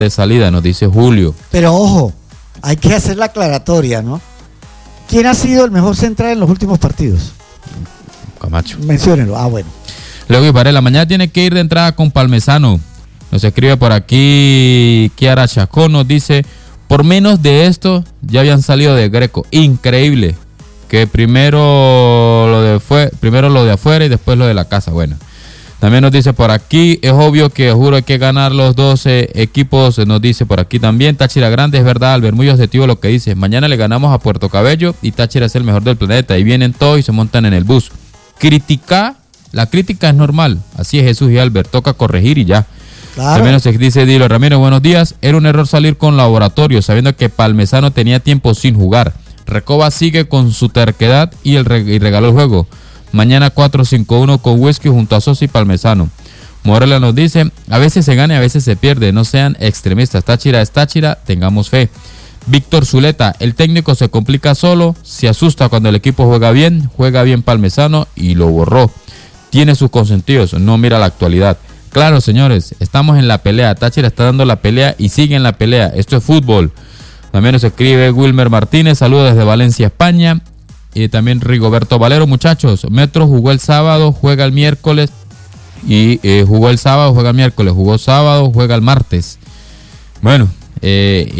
de salida, nos dice Julio. Pero ojo, hay que hacer la aclaratoria, ¿no? ¿Quién ha sido el mejor central en los últimos partidos? Camacho. Menciónenlo. Bueno. Luego Varela, mañana tiene que ir de entrada con Palmesano. Nos escribe por aquí Kiara Chacón, nos dice, por menos de esto ya habían salido de Greco. Increíble. Que primero lo de afuera y después lo de la casa. Bueno. También nos dice por aquí, es obvio que juro hay que ganar los 12 equipos, nos dice por aquí también. Táchira Grande, es verdad, Albert, muy objetivo lo que dice. Mañana le ganamos a Puerto Cabello y Táchira es el mejor del planeta. Y vienen todos y se montan en el bus. La crítica es normal, así es Jesús y Albert, toca corregir y ya. Claro. También nos dice Dilo Ramírez, buenos días, era un error salir con Laboratorio, sabiendo que Palmesano tenía tiempo sin jugar. Recoba sigue con su terquedad y regaló el juego. Mañana 4-5-1 con Whisky junto a Sosa y Palmesano. Morela nos dice, a veces se gana y a veces se pierde, no sean extremistas. Táchira es Táchira, tengamos fe. Víctor Zuleta, el técnico se complica solo, se asusta cuando el equipo juega bien Palmesano y lo borró. Tiene sus consentidos, no mira la actualidad. Claro, señores, estamos en la pelea, Táchira está dando la pelea y sigue en la pelea, esto es fútbol. También nos escribe Wilmer Martínez, saludos desde Valencia, España. Y también Rigoberto Valero, muchachos, Metro jugó el sábado, juega el miércoles y jugó el sábado, juega el miércoles, jugó sábado, juega el martes. Bueno, es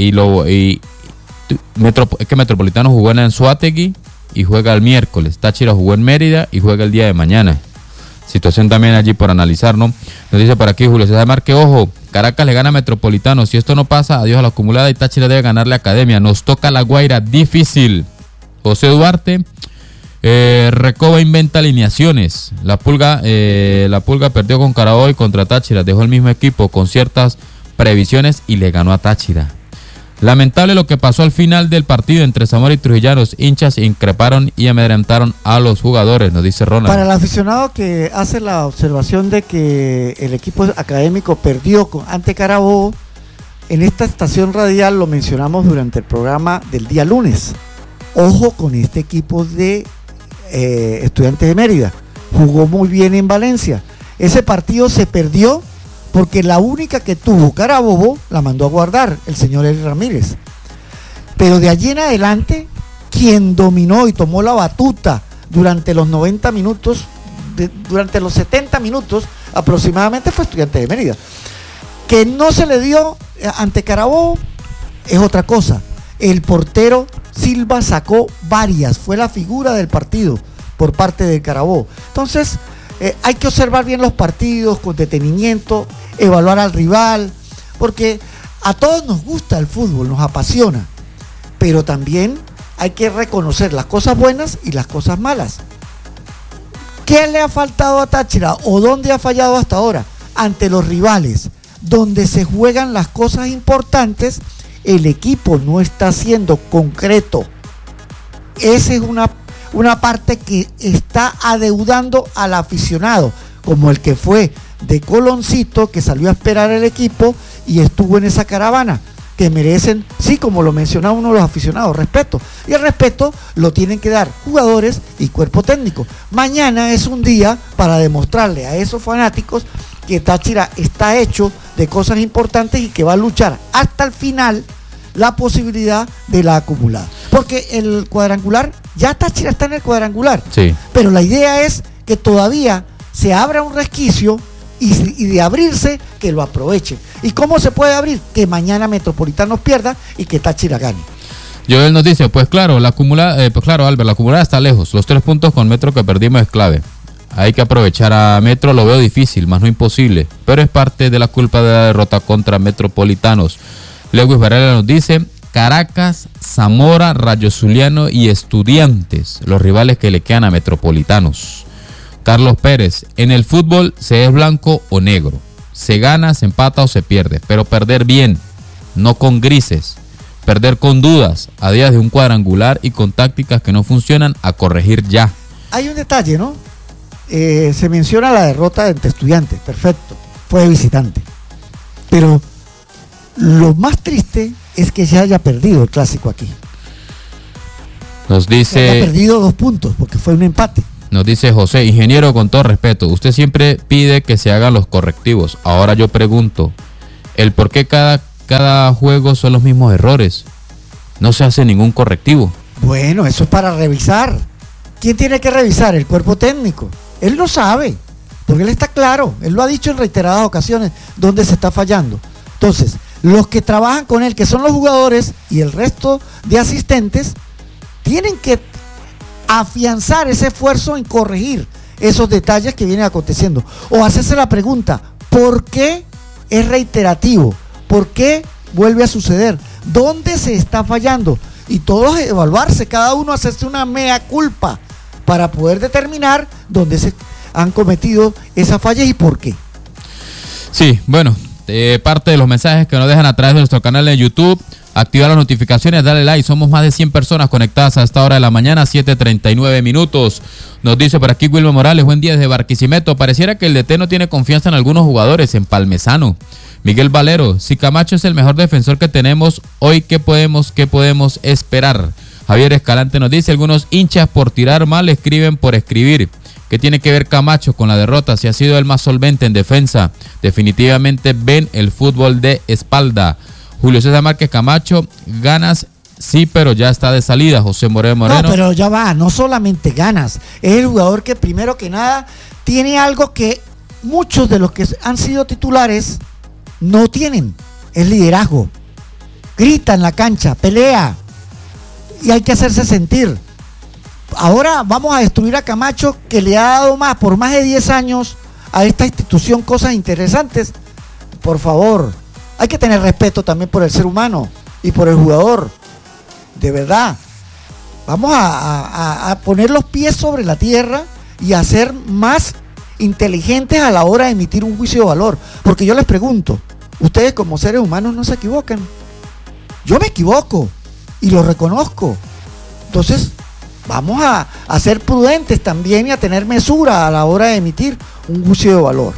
que Metropolitano jugó en Anzoátegui y juega el miércoles. Táchira jugó en Mérida y juega el día de mañana. Situación también allí por analizar, ¿no? Nos dice por aquí Julio César Márquez, ojo, Caracas le gana a Metropolitano, si esto no pasa, adiós a la acumulada y Táchira debe ganarle a Academia. Nos toca La Guaira, difícil. José Duarte, Recoba inventa alineaciones. La Pulga perdió con Carabobo y contra Táchira. Dejó el mismo equipo con ciertas previsiones y le ganó a Táchira. Lamentable lo que pasó al final del partido entre Zamora y Trujillanos. Hinchas increparon y amedrentaron a los jugadores, nos dice Ronald. Para el aficionado que hace la observación de que el equipo académico perdió ante Carabobo, en esta estación radial lo mencionamos durante el programa del día lunes. Ojo con este equipo de Estudiantes de Mérida. Jugó muy bien en Valencia. Ese partido se perdió porque la única que tuvo Carabobo la mandó a guardar el señor Eli Ramírez. Pero de allí en adelante, quien dominó y tomó la batuta durante los 90 minutos, durante los 70 minutos aproximadamente fue Estudiantes de Mérida. Que no se le dio ante Carabobo es otra cosa. El portero Silva sacó varias, fue la figura del partido por parte de Carabobo. Entonces, hay que observar bien los partidos con detenimiento, evaluar al rival, porque a todos nos gusta el fútbol, nos apasiona, pero también hay que reconocer las cosas buenas y las cosas malas. ¿Qué le ha faltado a Táchira o dónde ha fallado hasta ahora? Ante los rivales, donde se juegan las cosas importantes, el equipo no está siendo concreto. Esa es una parte que está adeudando al aficionado, como el que fue de Coloncito, que salió a esperar el equipo y estuvo en esa caravana, que merecen, sí, como lo mencionaba uno de los aficionados, respeto. Y el respeto lo tienen que dar jugadores y cuerpo técnico. Mañana es un día para demostrarle a esos fanáticos que Táchira está hecho de cosas importantes y que va a luchar hasta el final la posibilidad de la acumulada. Porque el cuadrangular, ya Táchira está en el cuadrangular, sí, pero la idea es que todavía se abra un resquicio y de abrirse, que lo aprovechen. ¿Y cómo se puede abrir? Que mañana Metropolitanos pierda y que Táchira gane. Joel nos dice, pues claro, la acumulada, Albert, la acumulada está lejos. Los 3 puntos con Metro que perdimos es clave. Hay que aprovechar a Metro, lo veo difícil, más no imposible, pero es parte de la culpa de la derrota contra Metropolitanos. Lewis Varela nos dice, Caracas, Zamora, Rayo Zuliano y Estudiantes, los rivales que le quedan a Metropolitanos. Carlos Pérez, en el fútbol se es blanco o negro, se gana, se empata o se pierde, pero perder bien, no con grises, perder con dudas, a días de un cuadrangular y con tácticas que no funcionan, a corregir ya. Hay un detalle, ¿no? Se menciona la derrota entre Estudiantes, perfecto, fue de visitante, pero lo más triste es que se haya perdido el clásico aquí. Nos dice, se haya perdido 2 puntos porque fue un empate. Nos dice José, ingeniero, con todo respeto, usted siempre pide que se hagan los correctivos. Ahora yo pregunto, ¿el por qué cada cada juego son los mismos errores. No se hace ningún correctivo. Bueno, eso es para revisar. ¿Quién tiene que revisar? El cuerpo técnico. Él lo sabe, porque él está claro. Él lo ha dicho en reiteradas ocasiones dónde se está fallando. Entonces, los que trabajan con él, que son los jugadores y el resto de asistentes, tienen que afianzar ese esfuerzo en corregir esos detalles que vienen aconteciendo. O hacerse la pregunta, ¿por qué es reiterativo? ¿Por qué vuelve a suceder? ¿Dónde se está fallando? Y todos evaluarse, cada uno hacerse una mea culpa para poder determinar dónde se han cometido esas fallas y por qué. Sí, bueno, parte de los mensajes que nos dejan a través de nuestro canal de YouTube. Activar las notificaciones, dale like. Somos más de 100 personas conectadas a esta hora de la mañana, 7:39 minutos. Nos dice por aquí Wilmer Morales, buen día desde Barquisimeto. Pareciera que el DT no tiene confianza en algunos jugadores, en Palmesano. Miguel Valero, si Camacho es el mejor defensor que tenemos hoy, ¿qué podemos esperar? Javier Escalante nos dice, algunos hinchas por tirar mal escriben por escribir. ¿Qué tiene que ver Camacho con la derrota? Si ha sido el más solvente en defensa. Definitivamente ven el fútbol de espalda. Julio César Márquez, Camacho, ganas, sí, pero ya está de salida. José Moreno. No, pero ya va, no solamente ganas. Es el jugador que primero que nada tiene algo que muchos de los que han sido titulares no tienen. Es liderazgo. Grita en la cancha, pelea. Y hay que hacerse sentir. Ahora vamos a destruir a Camacho, que le ha dado por más de 10 años a esta institución cosas interesantes. Por favor, hay que tener respeto también por el ser humano y por el jugador. De verdad. Vamos a poner los pies sobre la tierra y a ser más inteligentes a la hora de emitir un juicio de valor. Porque yo les pregunto, ustedes como seres humanos no se equivocan. Yo me equivoco y lo reconozco. Entonces, vamos a ser prudentes también y a tener mesura a la hora de emitir un juicio de valor.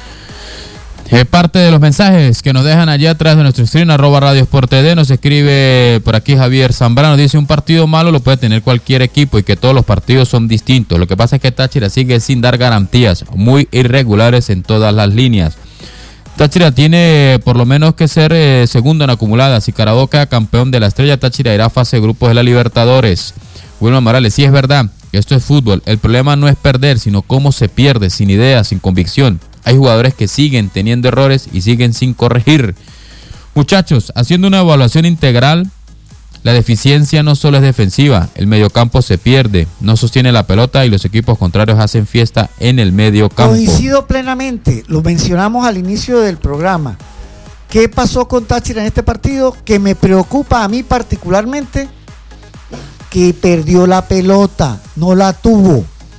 Parte de los mensajes que nos dejan allá atrás de nuestro stream, @radiosporttd, nos escribe por aquí Javier Zambrano, dice, un partido malo lo puede tener cualquier equipo y que todos los partidos son distintos. Lo que pasa es que Táchira sigue sin dar garantías, muy irregulares en todas las líneas. Táchira tiene por lo menos que ser segundo en acumuladas. Si Carabobo queda campeón de la Estrella, Táchira irá a fase de grupos de la Libertadores. Wilmer Morales, sí es verdad que esto es fútbol. El problema no es perder, sino cómo se pierde, sin ideas, sin convicción. Hay jugadores que siguen teniendo errores y siguen sin corregir. Muchachos, haciendo una evaluación integral, la deficiencia no solo es defensiva, el mediocampo se pierde, no sostiene la pelota y los equipos contrarios hacen fiesta en el mediocampo. Coincido plenamente, lo mencionamos al inicio del programa. ¿Qué pasó con Táchira en este partido? Que me preocupa a mí particularmente, que perdió la pelota, no la tuvo.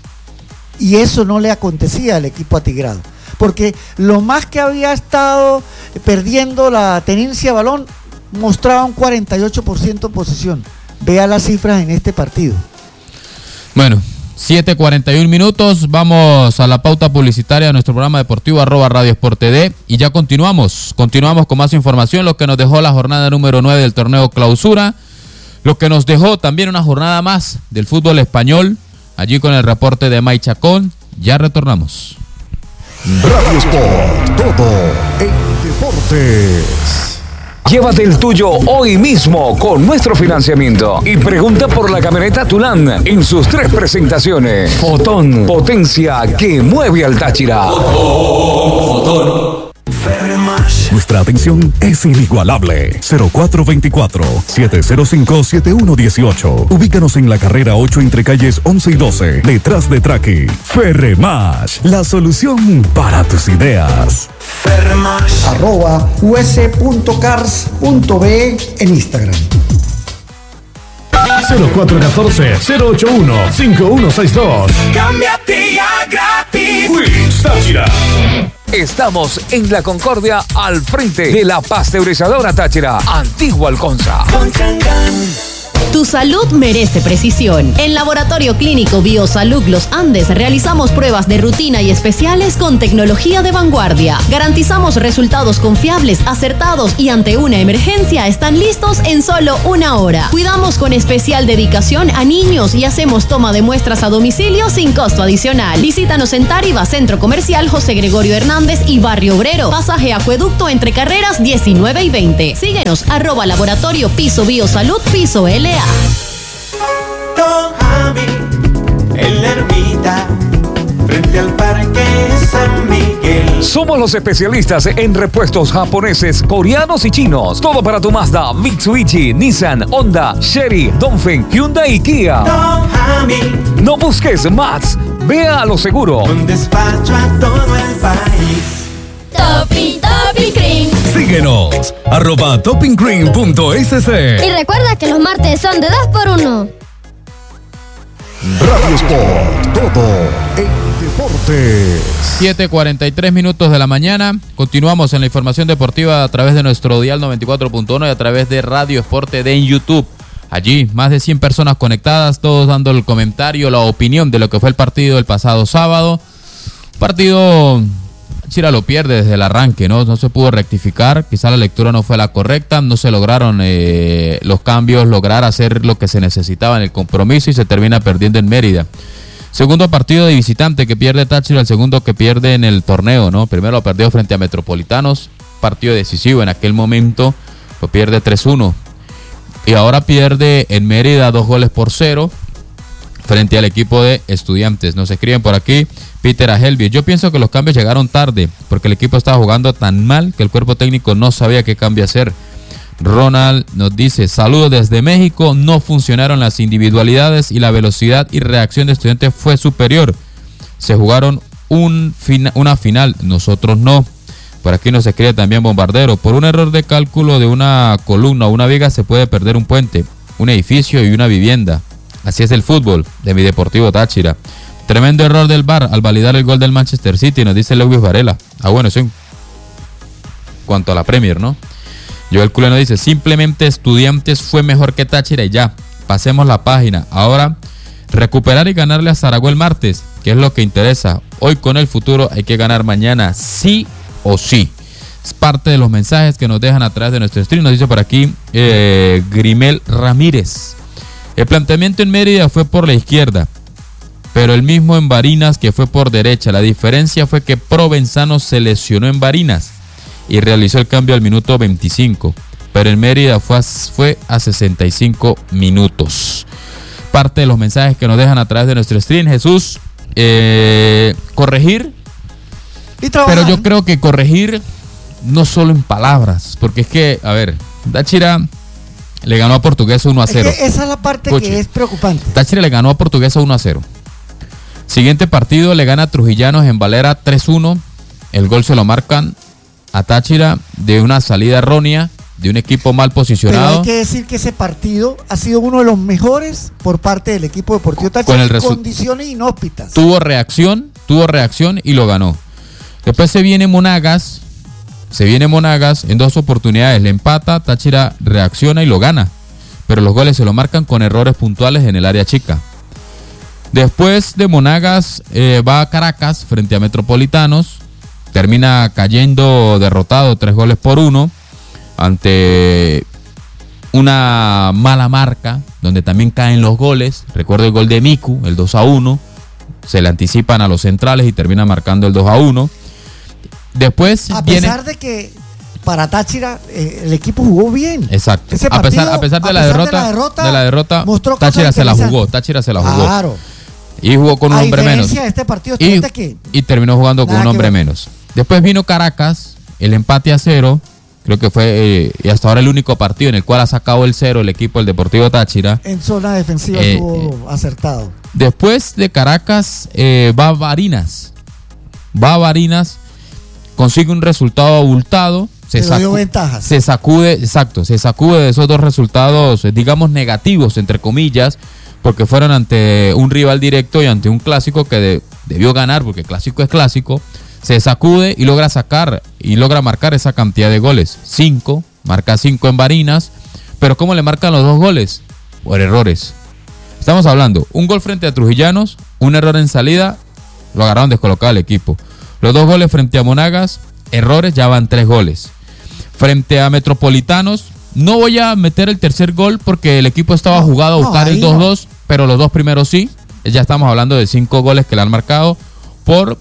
Y eso no le acontecía al equipo atigrado. Porque lo más que había estado perdiendo la tenencia de balón mostraba un 48% posesión. Vea las cifras en este partido. Bueno, 7:41 minutos, vamos a la pauta publicitaria de nuestro programa deportivo @radiosporttd y ya continuamos con más información, lo que nos dejó la jornada número 9 del torneo clausura, lo que nos dejó también una jornada más del fútbol español, allí con el reporte de May Chacón. Ya retornamos. Radio Sport, todo en deportes. Llévate el tuyo hoy mismo con nuestro financiamiento y pregunta por la camioneta Tulan en sus 3 presentaciones. Fotón, potencia que mueve al Táchira. Nuestra atención es inigualable. 0424-705-7118. Ubícanos en la carrera 8 entre calles 11 y 12, detrás de Traqui. Ferremash, la solución para tus ideas. Ferremash. @us.cars.be en Instagram. 0414-081-5162. Cámbiate ya gratis. Wix Táchira. Estamos en La Concordia, al frente de la pasteurizadora Táchira, Antigua Alconza. Con Changán. Tu salud merece precisión. En Laboratorio Clínico Biosalud Los Andes realizamos pruebas de rutina y especiales con tecnología de vanguardia. Garantizamos resultados confiables, acertados y ante una emergencia están listos en solo 1 hora. Cuidamos con especial dedicación a niños y hacemos toma de muestras a domicilio sin costo adicional. Visítanos en Táriba, Centro Comercial José Gregorio Hernández y Barrio Obrero. Pasaje Acueducto entre carreras 19 y 20. Síguenos @Laboratorio Piso Biosalud Piso LA. Don Javi, en la ermita, frente al Parque San Miguel. Somos los especialistas en repuestos japoneses, coreanos y chinos. Todo para tu Mazda, Mitsubishi, Nissan, Honda, Chery, Dongfeng, Hyundai y Kia. Don Javi, No busques más. Vea a lo seguro. un despacho a todo el país. Topping Cream. Síguenos, @toppingcream.sc. Y recuerda que los martes son de 2x1. Radio Sport, todo en deportes. 7:43 minutos de la mañana. Continuamos en la información deportiva a través de nuestro dial 94.1 y a través de Radio Sport de en YouTube. Allí, más de 100 personas conectadas, todos dando el comentario, la opinión de lo que fue el partido del pasado sábado. Partido, Táchira lo pierde desde el arranque, no se pudo rectificar, quizá la lectura no fue la correcta, no se lograron los cambios, lograr hacer lo que se necesitaba en el compromiso y se termina perdiendo en Mérida. Segundo partido de visitante que pierde Táchira, el segundo que pierde en el torneo, ¿no? Primero lo perdió frente a Metropolitanos, partido decisivo en aquel momento, lo pierde 3-1. Y ahora pierde en Mérida 2-0 frente al equipo de Estudiantes. Nos escriben por aquí, Peter Ahelvi. Yo pienso que los cambios llegaron tarde, porque el equipo estaba jugando tan mal que el cuerpo técnico no sabía qué cambio hacer. Ronald nos dice, saludos desde México, no funcionaron las individualidades y la velocidad y reacción de Estudiantes fue superior. Se jugaron una final, nosotros no. Por aquí nos escribe también Bombardero. Por un error de cálculo de una columna o una viga se puede perder un puente, un edificio y una vivienda. Así es el fútbol de mi Deportivo Táchira. Tremendo error del VAR al validar el gol del Manchester City, nos dice Lewis Varela. Bueno, sí. En cuanto a la Premier, ¿no? Joel Culeno dice, simplemente Estudiantes fue mejor que Táchira y ya. Pasemos la página. Ahora, recuperar y ganarle a Zaragoza el martes, que es lo que interesa. Hoy con el futuro hay que ganar mañana, sí o sí. Es parte de los mensajes que nos dejan a través de nuestro stream. Nos dice por aquí Grimel Ramírez. El planteamiento en Mérida fue por la izquierda, pero el mismo en Barinas que fue por derecha. La diferencia fue que Provenzano se lesionó en Barinas y realizó el cambio al minuto 25, pero en Mérida fue a 65 minutos. Parte de los mensajes que nos dejan a través de nuestro stream. Jesús, corregir, pero yo creo que corregir no solo en palabras, porque es que, a ver, Táchira le ganó a Portuguesa 1-0. Es que esa es la parte que es preocupante. Táchira le ganó a Portuguesa 1-0. Siguiente partido le gana a Trujillanos en Valera 3-1. El gol se lo marcan a Táchira de una salida errónea, de un equipo mal posicionado. Pero hay que decir que ese partido ha sido uno de los mejores por parte del equipo Deportivo Táchira en condiciones inhóspitas. Tuvo reacción y lo ganó. Después se viene Monagas en 2 oportunidades, le empata, Táchira reacciona y lo gana, pero los goles se lo marcan con errores puntuales en el área chica. Después de Monagas va a Caracas frente a Metropolitanos, termina cayendo derrotado 3-1 ante una mala marca, donde también caen los goles. Recuerdo el gol de Miku, el 2-1, se le anticipan a los centrales y termina marcando el 2-1. Después a pesar de que para Táchira el equipo jugó bien. Exacto. A pesar de la derrota, Táchira se la jugó. Claro. Y jugó con un hombre menos. De este partido, y terminó jugando con un hombre menos. Después vino Caracas, el empate a 0. Creo que fue y hasta ahora el único partido en el cual ha sacado el 0 el equipo del Deportivo Táchira. En zona defensiva estuvo acertado. Después de Caracas va a Barinas. Consigue un resultado abultado. Se sacude de esos 2 resultados, digamos, negativos, entre comillas, porque fueron ante un rival directo y ante un clásico que debió ganar, porque clásico es clásico. Se sacude y logra marcar esa cantidad de goles. 5, marca 5 en Barinas, pero ¿cómo le marcan los 2 goles? por errores. Estamos hablando, un gol frente a Trujillanos, un error en salida, lo agarraron descolocado al equipo. Los 2 goles frente a Monagas, errores, ya van 3 goles. Frente a Metropolitanos, no voy a meter el tercer gol porque el equipo estaba jugado a buscar el 2-2, pero los 2 primeros sí. Ya estamos hablando de 5 goles que le han marcado por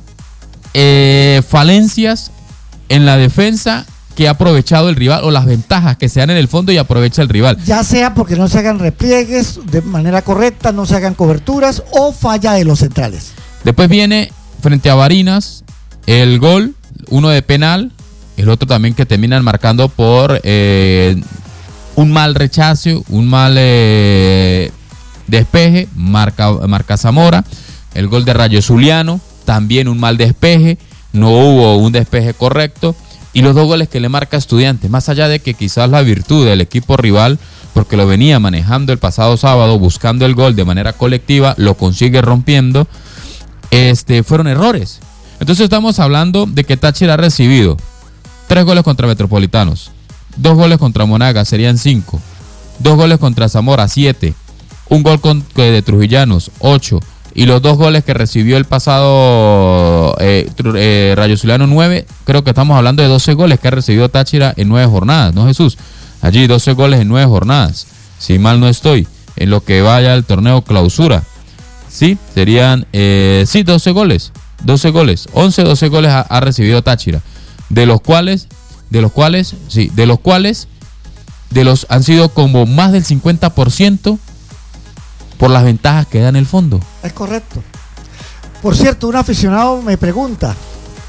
falencias en la defensa que ha aprovechado el rival, o las ventajas que se dan en el fondo y aprovecha el rival. Ya sea porque no se hagan repliegues de manera correcta, no se hagan coberturas o falla de los centrales. Después viene frente a Barinas el gol, uno de penal, el otro también que terminan marcando por un mal rechazo, un mal despeje, marca Zamora. El gol de Rayo Zuliano, también un mal despeje, no hubo un despeje correcto. Y los 2 goles que le marca Estudiantes, más allá de que quizás la virtud del equipo rival, porque lo venía manejando el pasado sábado, buscando el gol de manera colectiva, lo consigue rompiendo, fueron errores. Entonces estamos hablando de que Táchira ha recibido 3 goles contra Metropolitanos, 2 goles contra Monagas, serían 5, 2 goles contra Zamora, 7, un gol de Trujillanos, 8, y los 2 goles que recibió el pasado Rayo Zuliano, 9, creo que estamos hablando de 12 goles que ha recibido Táchira en 9 jornadas, ¿no, Jesús? Allí 12 goles en 9 jornadas, si mal no estoy, en lo que vaya el torneo clausura. Sí, serían 12 goles, 12 goles, 12 goles ha recibido Táchira, de los cuales han sido como más del 50% por las ventajas que da en el fondo. Es correcto. Por cierto, un aficionado me pregunta,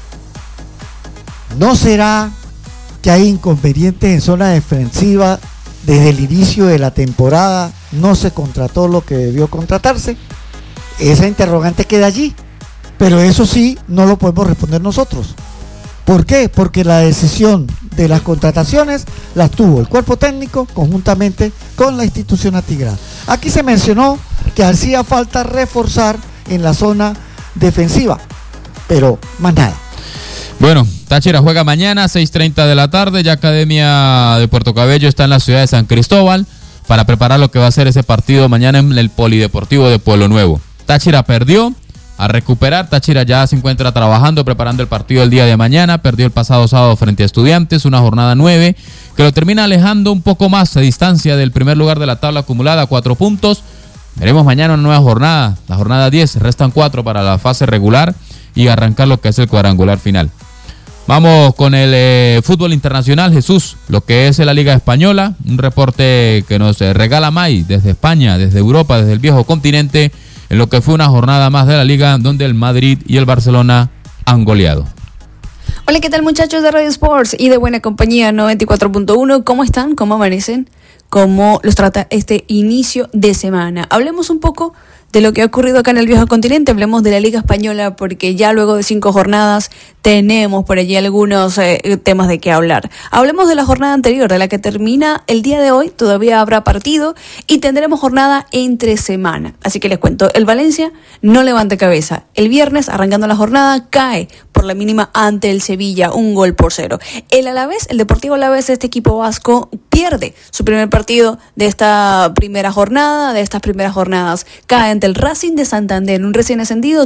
¿no será que hay inconvenientes en zona defensiva desde el inicio de la temporada? ¿No se contrató lo que debió contratarse? Esa interrogante queda allí, pero eso sí no lo podemos responder nosotros. ¿Por qué? Porque la decisión de las contrataciones las tuvo el cuerpo técnico conjuntamente con la institución atigrada. Aquí se mencionó que hacía falta reforzar en la zona defensiva, pero más nada. Bueno, Táchira juega mañana a 6:30 de la tarde, ya Academia de Puerto Cabello está en la ciudad de San Cristóbal para preparar lo que va a ser ese partido mañana en el Polideportivo de Pueblo Nuevo. Táchira perdió. A recuperar, Táchira ya se encuentra trabajando, preparando el partido del día de mañana. Perdió el pasado sábado frente a Estudiantes, una jornada 9, que lo termina alejando un poco más a distancia del primer lugar de la tabla acumulada, 4 puntos. Veremos mañana una nueva jornada, la jornada 10, restan 4 para la fase regular y arrancar lo que es el cuadrangular final. Vamos con el fútbol internacional, Jesús, lo que es la Liga Española, un reporte que nos regala May desde España, desde Europa, desde el viejo continente, en lo que fue una jornada más de la Liga donde el Madrid y el Barcelona han goleado. Hola, ¿qué tal, muchachos de Radio Sports y de Buena Compañía 94.1? ¿Cómo están? ¿Cómo amanecen? ¿Cómo los trata este inicio de semana? Hablemos un poco de lo que ha ocurrido acá en el viejo continente, hablemos de la Liga Española, porque ya luego de 5 jornadas tenemos por allí algunos temas de qué hablar. Hablemos de la jornada anterior, de la que termina el día de hoy, todavía habrá partido y tendremos jornada entre semana. Así que les cuento, el Valencia no levanta cabeza. El viernes, arrancando la jornada, cae por la mínima ante el Sevilla, 1-0. El Alavés, el Deportivo Alavés, este equipo vasco, pierde su primer partido de esta primera jornada, de estas primeras jornadas. Cae ante el Racing de Santander, un recién ascendido,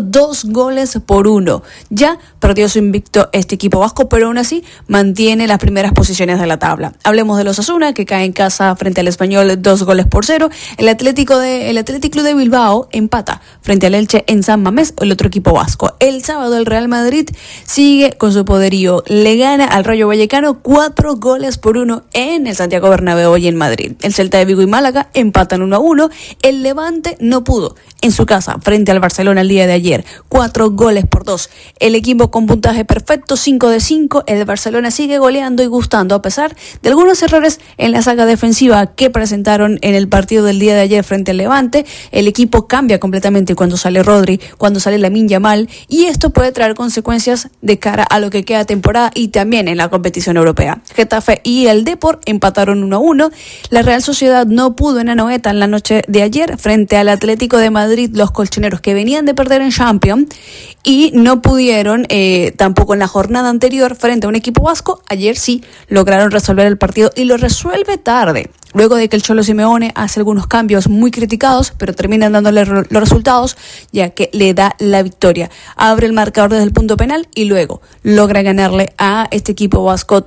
2-1. Ya perdió su invicto este equipo vasco, pero aún así mantiene las primeras posiciones de la tabla. Hablemos de los Osasuna, que cae en casa frente al Español, 2-0. El Atlético Club de Bilbao empata frente al Elche en San Mamés, el otro equipo vasco. El sábado el Real Madrid sigue con su poderío, le gana al Rayo Vallecano 4-1 en el Santiago Bernabéu y en Madrid. El Celta de Vigo y Málaga empatan 1-1. El Levante no pudo en su casa frente al Barcelona el día de ayer, 4-2. El equipo con puntaje perfecto, 5 de 5. El Barcelona sigue goleando y gustando a pesar de algunos errores en la saga defensiva que presentaron en el partido del día de ayer frente al Levante. El equipo cambia completamente cuando sale Rodri, cuando sale Lamine Yamal y esto puede traer consecuencias de cara a lo que queda temporada y también en la competición europea. Getafe y el Depor empataron 1-1. La Real Sociedad no pudo en Anoeta en la noche de ayer frente al Atlético de Madrid, los colchoneros que venían de perder en Champions, y no pudieron tampoco en la jornada anterior frente a un equipo vasco. Ayer sí lograron resolver el partido y lo resuelve tarde, luego de que el Cholo Simeone hace algunos cambios muy criticados, pero terminan dándole los resultados, ya que le da la victoria. Abre el marcador desde el punto penal y luego logra ganarle a este equipo vasco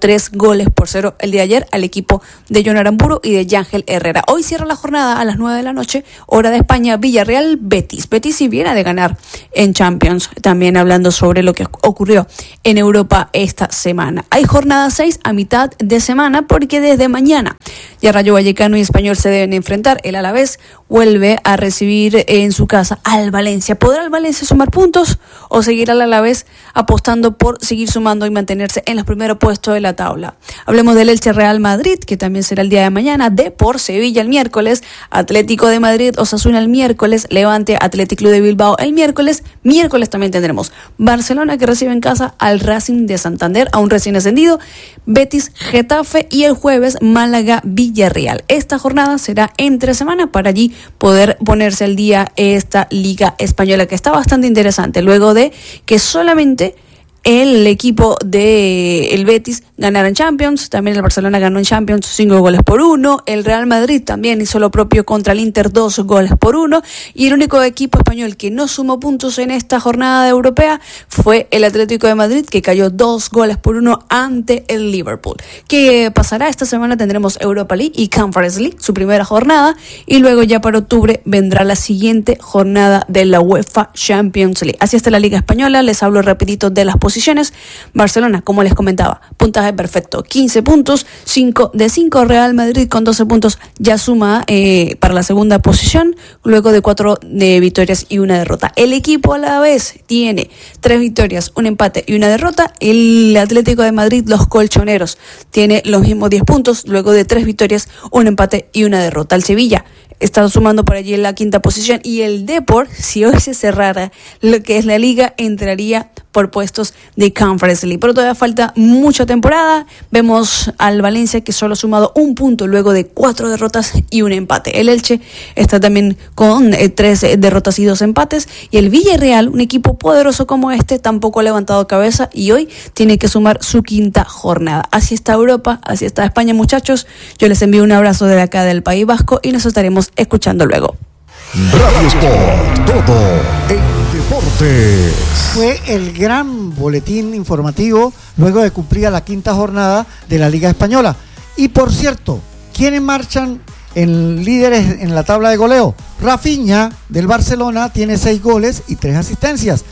3-0 el día de ayer al equipo de Jon Aramburu y de Yángel Herrera. Hoy cierra la jornada a las 9 de la noche, hora de España, Villarreal Betis. Betis sí viene de ganar en Champions, también hablando sobre lo que ocurrió en Europa esta semana. Hay jornada 6 a mitad de semana porque desde mañana ya Rayo Vallecano y Español se deben enfrentar. El Alavés vuelve a recibir en su casa al Valencia. ¿Podrá el Valencia sumar puntos o seguir al Alavés apostando por seguir sumando y mantenerse en los primeros puestos de la tabla? Hablemos del Elche Real Madrid, que también será el día de mañana. Depor Sevilla el miércoles, Atlético de Madrid Osasuna el miércoles, Levante Athletic Club de Bilbao el miércoles. Miércoles también tendremos Barcelona, que recibe en casa al Racing de Santander, aún recién ascendido, Betis Getafe, y el jueves Málaga Villarreal. Esta jornada será entre semana para allí poder ponerse al día esta Liga Española, que está bastante interesante, luego de que solamente el equipo de el Betis ganara en Champions, también el Barcelona ganó en Champions 5-1, el Real Madrid también hizo lo propio contra el Inter 2-1, y el único equipo español que no sumó puntos en esta jornada europea fue el Atlético de Madrid, que cayó 2-1 ante el Liverpool. ¿Qué pasará? Esta semana tendremos Europa League y Conference League, su primera jornada, y luego ya para octubre vendrá la siguiente jornada de la UEFA Champions League. Así está la Liga Española. Les hablo rapidito de las posiciones. Barcelona, como les comentaba, puntaje perfecto, 15 puntos, 5 de 5. Real Madrid con 12 puntos ya suma para la segunda posición, luego de 4 de victorias y una derrota. El equipo a la vez tiene 3 victorias, un empate y una derrota. El Atlético de Madrid, los colchoneros, tiene los mismos 10 puntos, luego de 3 victorias, un empate y una derrota. El Sevilla está sumando por allí en la quinta posición, y el Depor, si hoy se cerrara lo que es la liga, entraría por puestos de Conference League. Pero todavía falta mucha temporada. Vemos al Valencia, que solo ha sumado un punto luego de 4 derrotas y un empate. El Elche está también con 3 derrotas y 2 empates. Y el Villarreal, un equipo poderoso como este, tampoco ha levantado cabeza y hoy tiene que sumar su quinta jornada. Así está Europa, así está España, muchachos. Yo les envío un abrazo desde acá del País Vasco y nos estaremos escuchando luego. Radio Sport, todo en deportes. Fue el gran boletín informativo luego de cumplir la quinta jornada de la Liga Española. Y por cierto, ¿quiénes marchan en líderes en la tabla de goleo? Rafinha del Barcelona tiene 6 goles y 3 asistencias.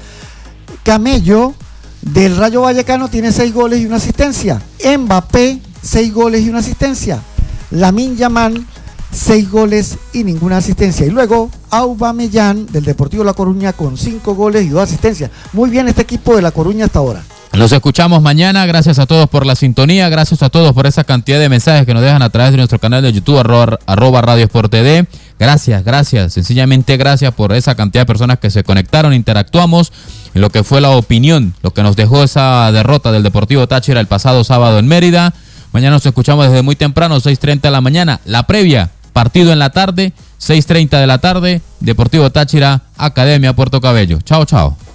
Camello del Rayo Vallecano tiene 6 goles y una asistencia. Mbappé, 6 goles y una asistencia. Lamine Yamal, 6 goles y ninguna asistencia. Y luego Aubameyang del Deportivo La Coruña con 5 goles y 2 asistencias. Muy bien este equipo de La Coruña hasta ahora. Los escuchamos mañana. Gracias a todos por la sintonía. Gracias a todos por esa cantidad de mensajes que nos dejan a través de nuestro canal de YouTube, arroba Radio Sport TD. Gracias. Sencillamente gracias por esa cantidad de personas que se conectaron, interactuamos en lo que fue la opinión, lo que nos dejó esa derrota del Deportivo Táchira el pasado sábado en Mérida. Mañana nos escuchamos desde muy temprano, 6:30 de la mañana. La previa, partido en la tarde, 6:30 de la tarde, Deportivo Táchira, Academia Puerto Cabello. Chao.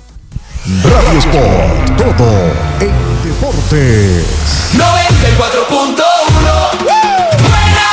Radio Sport, todo en deportes. 94.1 Buena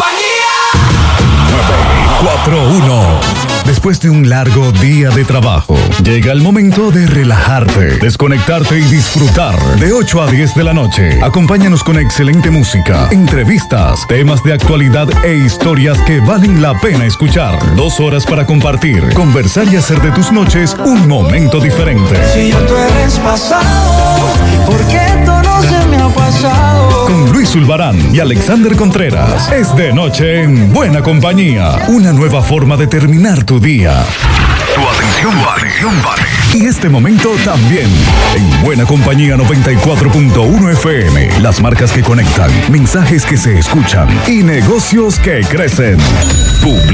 compañía. 941. Después de un largo día de trabajo, llega el momento de relajarte, desconectarte y disfrutar. De 8 a 10 de la noche, acompáñanos con excelente música, entrevistas, temas de actualidad e historias que valen la pena escuchar. 2 horas para compartir, conversar y hacer de tus noches un momento diferente. Si yo tú eres pasado, ¿por qué esto no se me ha pasado? Con Luis Zulbarán y Alexander Contreras, es de noche en Buena Compañía. Una nueva forma de terminar tu día. Tu atención vale. Y este momento también. En Buena Compañía 94.1 FM. Las marcas que conectan, mensajes que se escuchan y negocios que crecen.